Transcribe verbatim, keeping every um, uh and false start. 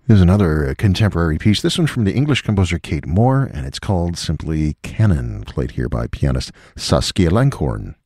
Here's another uh, contemporary piece. This one's from the English composer Kate Moore, and it's called simply Canon, played here by pianist Saskia Langhorn.